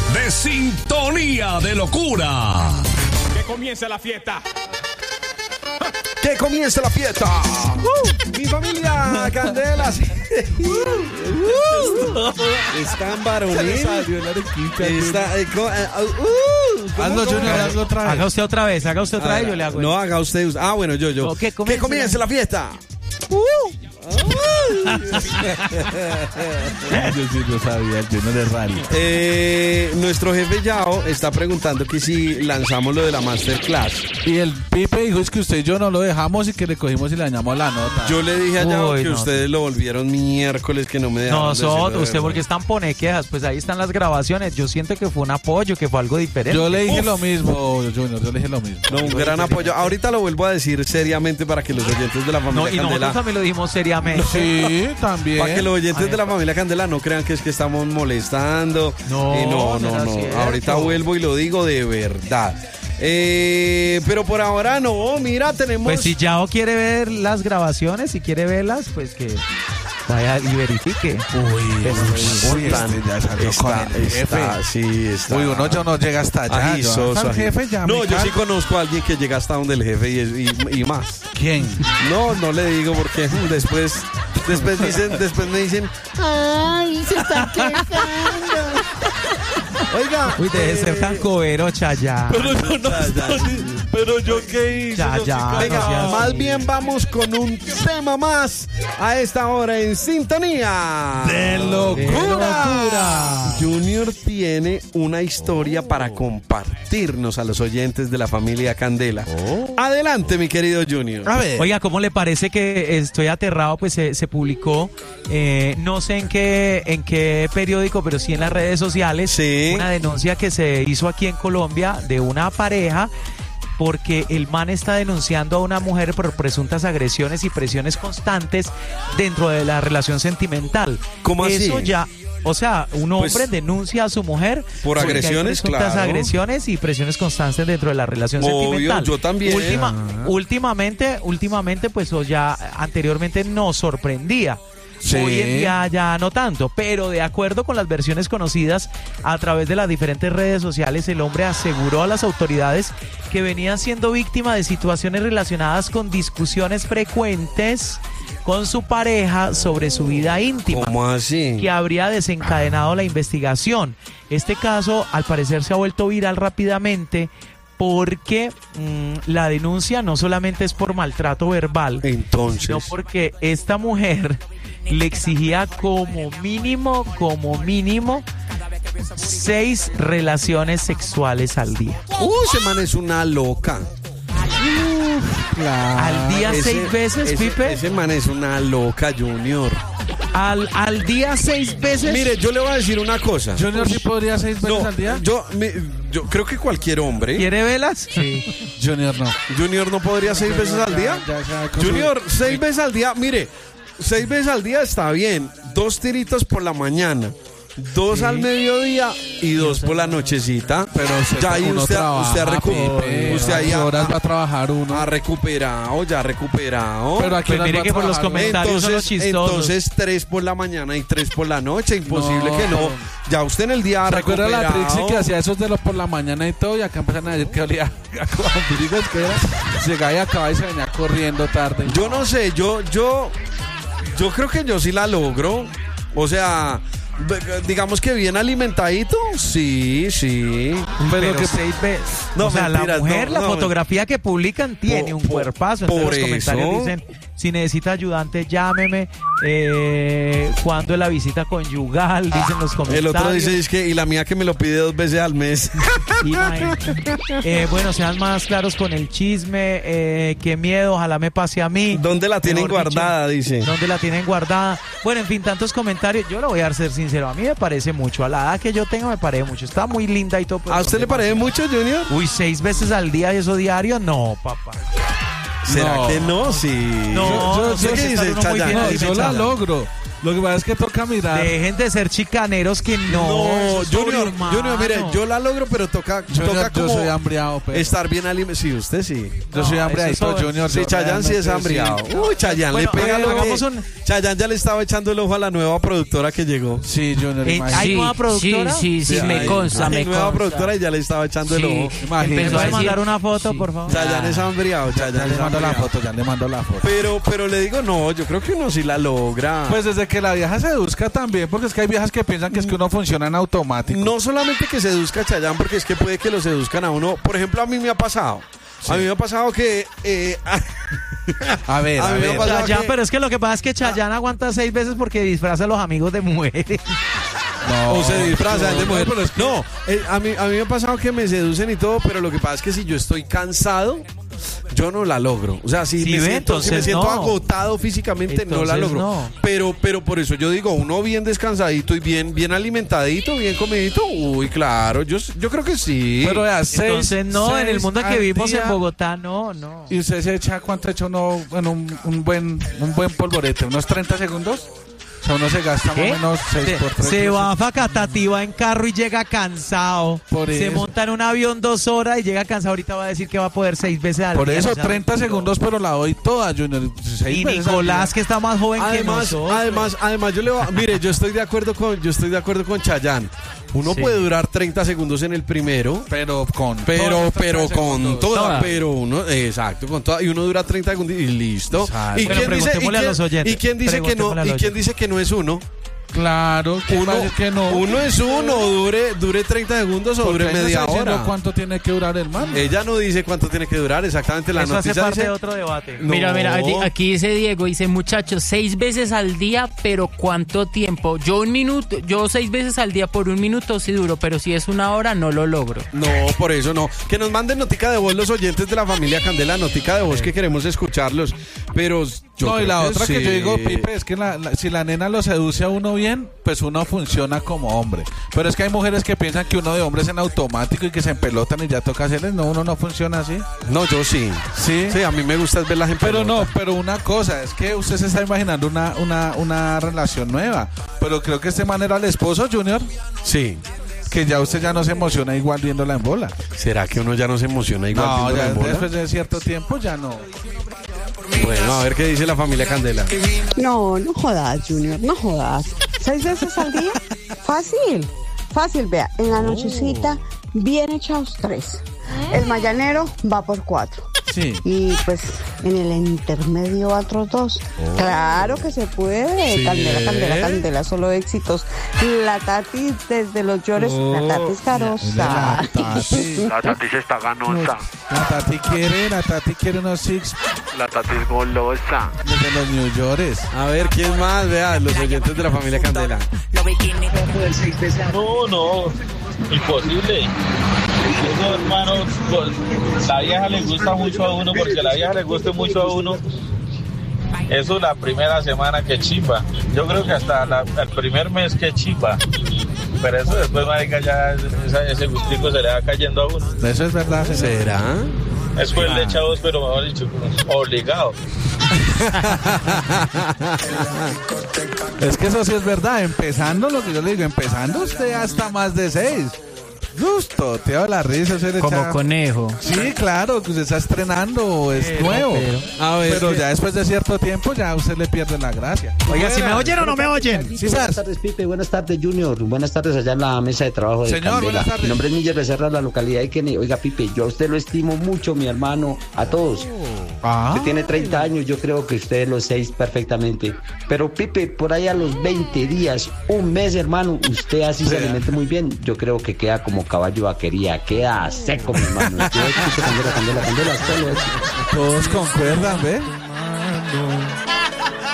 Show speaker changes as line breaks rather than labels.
de Sintonía de Locura.
Que comience la fiesta.
¡Que comience la fiesta! Mi familia Candela. Están varoniles.
Hazlo, Junior, hazlo otra vez.
Haga usted otra vez, yo le hago.
No, haga usted. Ah, bueno, yo.
No,
que comience la fiesta.
Yo sí lo sabía, el Junior es raro.
Nuestro jefe Yao está preguntando que si lanzamos lo de la Masterclass.
Y el Pipe dijo es que usted y yo no lo dejamos y que le cogimos y le dañamos la nota.
Yo le dije a Yao que
no.
ustedes lo volvieron miércoles, que no me dejaron.
Nosotros, usted porque están pone quejas, pues ahí están las grabaciones. Yo siento que fue un apoyo, que fue algo diferente.
Yo le dije lo mismo, Junior, yo le dije lo mismo.
No, un gran apoyo. Ahorita lo vuelvo a decir seriamente para que los oyentes de la familia
No, y
Candela...
nosotros también lo dijimos seriamente.
Sí, también.
Para que los oyentes de la familia Candela no crean que es que estamos molestando. No. Ahorita vuelvo y lo digo de verdad. Pero por ahora no, mira, tenemos...
Pues si Yao quiere ver las grabaciones, si quiere verlas, pues que vaya y verifique.
Está.
Uy, uno ya no llega hasta allá.
Agisoso,
Jefe, ya
no, yo sí conozco a alguien que llega hasta donde el jefe y más.
¿Quién?
No le digo porque después me dicen, ay, se está quejando. Oiga.
Uy, deje de ser tan coverocha ya.
Pero yo qué hice.
Ya.
Venga, más bien vamos con un tema más a esta hora en Sintonía
de Locura.
Junior tiene una historia para compartirnos a los oyentes de la familia Candela. Adelante, mi querido Junior.
A ver.
Oiga, ¿cómo le parece que estoy aterrado? Pues se publicó, no sé en qué periódico, pero sí en las redes sociales,
sí,
una denuncia que se hizo aquí en Colombia de una pareja porque el man está denunciando a una mujer por presuntas agresiones y presiones constantes dentro de la relación sentimental.
¿Cómo así?
Eso ya... O sea, un hombre denuncia a su mujer
por agresiones,
claro, agresiones y presiones constantes dentro de la relación sentimental.
Yo también.
Últimamente, pues ya anteriormente nos sorprendía. Sí. Hoy en día ya no tanto, pero de acuerdo con las versiones conocidas a través de las diferentes redes sociales, el hombre aseguró a las autoridades que venía siendo víctima de situaciones relacionadas con discusiones frecuentes con su pareja sobre su vida íntima.
¿Cómo así?
Que habría desencadenado la investigación. Este caso, al parecer, se ha vuelto viral rápidamente porque la denuncia no solamente es por maltrato verbal, sino porque esta mujer le exigía como mínimo 6 relaciones sexuales al día.
Ese man es una loca.
Al día 6 veces, Pipe.
Ese man es una loca, Junior.
Al día 6 veces.
Mire, yo le voy a decir una cosa.
¿Junior sí podría 6 veces al día?
Yo creo que cualquier hombre.
¿Quiere velas?
Sí. Junior no.
¿Junior no podría 6 veces al día? Junior, 6 veces al día. Mire, 6 veces al día está bien. 2 tiritos por la mañana, 2 al mediodía y 2 por la nochecita.
Pero
ya ahí usted
ahí horas va a trabajar uno.
Ha recuperado.
Pero aquí
pues mire que por los comentarios son los chistosos.
Entonces 3 por la mañana y 3 por la noche. Imposible que no. Ya usted en el día ha recuperado.
¿Recuerda la Trixie que hacía esos de los por la mañana y todo? Y acá empiezan a decir que olía a vampíricos, que era. Llegaba y acababa y se venía corriendo tarde.
Yo no sé, yo creo que yo sí la logro. O sea, digamos que bien alimentadito, sí.
Pero que 6 veces. No, o sea, mentiras, la mujer, la fotografía que publican tiene un cuerpazo. Entonces los comentarios dicen, si necesita ayudante, llámeme. ¿Cuándo es la visita conyugal? Dicen los comentarios.
El otro dice, es que, y la mía que me lo pide 2 veces al mes.
Bueno, sean más claros con el chisme. Qué miedo, ojalá me pase a mí.
¿Dónde la tienen guardada? Dice.
¿Dónde la tienen guardada? Bueno, en fin, tantos comentarios. Yo lo voy a ser sincero. A mí me parece mucho. A la edad que yo tengo me parece mucho. Está muy linda y todo.
¿A usted le parece mucho, Junior?
Uy, 6 veces al día y eso diario. No, papá.
¿Será que no? Sí.
No,
yo la logro. Lo que pasa es que toca mirar.
Dejen de ser chicaneros que no.
Junior, mire, yo la logro, pero toca como
yo soy hambriado, pero.
estar bien alimentado. Sí, usted sí.
Yo soy hambriado, Junior.
Sí, Chayanne sí es hambriado. Uy, Chayanne le pega lo que... Chayanne ya le estaba echando el ojo a la nueva productora que llegó.
Sí, Junior,
¿Hay nueva productora?
Sí, me consta,
Hay nueva productora y ya le estaba echando el ojo.
Empezó a mandar una foto, por favor.
Chayanne es hambriado,
ya le mando la foto.
Pero le digo, no, yo creo que uno sí la logra.
Pues desde que la vieja seduzca también, porque es que hay viejas que piensan que es que uno funciona en automático.
No solamente que seduzca a Chayanne, porque es que puede que lo seduzcan a uno. Por ejemplo, a mí me ha pasado. Sí. A mí me ha pasado que...
a ver.
Chayanne, pero es que lo que pasa es que Chayanne aguanta 6 veces porque disfraza a los amigos de mujeres.
No, o se disfrazan de mujer. No, a mí me ha pasado que me seducen y todo, pero lo que pasa es que si yo estoy cansado, yo no la logro. O sea, si me siento agotado físicamente, entonces no la logro. No. Pero por eso yo digo, uno bien descansadito y bien alimentadito, bien comidito, uy, claro, yo creo que sí.
Pero
entonces no, en el mundo que vivimos en Bogotá, no.
¿Y usted se echa cuánto ha hecho uno en un buen polvorete? ¿Unos 30 segundos? O sea, uno se gasta más o menos 6 por 3.
Se va a Facatativá en carro y llega cansado. Se monta en un avión 2 horas y llega cansado. Ahorita va a decir que va a poder 6 veces al día.
Por eso, 30 segundos, pero la doy toda, Junior.
Y Nicolás, que está más joven que nosotros.
Además, yo le voy a... Mire, yo estoy de acuerdo con Chayanne. Uno puede durar 30 segundos en el primero, pero con toda, pero uno, exacto, con toda, y uno dura 30 segundos y listo.
¿Y
quién dice que no es uno?
Claro,
uno es uno, dure 30 segundos o dure media hora.
¿Cuánto tiene que durar el man?
Ella no dice cuánto tiene que durar, exactamente la noticia.
Eso hace parte de otro debate.
No. Mira, aquí dice Diego, dice, muchachos, 6 veces al día, pero ¿cuánto tiempo? Yo 6 veces al día por 1 minuto sí duro, pero si es 1 hora no lo logro.
No, por eso no. Que nos manden notica de voz los oyentes de la familia Candela, notica de voz que queremos escucharlos. Pero
y la otra que yo digo, Pipe, es que si la nena lo seduce a uno bien, pues uno funciona como hombre. Pero es que hay mujeres que piensan que uno de hombre es en automático y que se empelotan y ya toca hacerles. No, uno no funciona así.
No, yo sí. Sí, a mí me gusta verlas en pelota.
Pero una cosa, es que usted se está imaginando una relación nueva. Pero creo que este man era el esposo, Junior.
Sí.
Que ya usted ya no se emociona igual viéndola en bola.
¿Será que uno ya no se emociona igual viéndola en bola?
Después de cierto tiempo ya no.
Bueno, a ver qué dice la familia Candela.
No jodas, Junior, no jodas. 6 veces al día, fácil, vea. En la nochecita, bien echados 3. El mañanero va por 4.
Sí.
Y pues en el intermedio otros 2. Claro que se puede. Sí. Candela, solo éxitos. La Tati desde los llores. La Tati es carosa.
La Tati se está ganosa.
La Tati quiere unos 6.
La Tati es golosa.
Desde los New Yorkers.
A ver, ¿quién más? Vea, los oyentes de la familia Candela.
No, imposible. Eso, hermano, pues, la vieja le gusta mucho a uno, porque la vieja le guste mucho a uno. Eso es la primera semana que chipa. Yo creo que hasta el primer mes que chipa. Pero eso después, marica, ya ese gustico se le va cayendo a uno.
Eso es verdad.
¿Será?
Después le echa 2, pero mejor dicho, obligado.
Es que eso sí es verdad. Empezando, lo que yo le digo, empezando usted hasta más de 6. Justo, te da la risa.
Como conejo.
Sí, claro, que usted está estrenando, es nuevo. Pero ya después de cierto tiempo ya usted le pierde la gracia.
Oiga, ¿si me oyen o no me oyen?
Sí, buenas tardes, Pipe, buenas tardes, Junior. Buenas tardes allá en la mesa de trabajo de
Señor,
Candela.
buenas tardes.
Mi nombre es Miller Becerra, la localidad de Kennedy. Oiga, Pipe, yo a usted lo estimo mucho, mi hermano, a todos. Usted tiene 30 años, yo creo que usted lo 6 perfectamente. Pero, Pipe, por ahí a los 20 días, 1 mes, hermano, usted así se alimente muy bien. Yo creo que queda como caballo vaquería, queda seco, mi hermano. Candela, solo eso.
Todos concuerdan, ¿ve?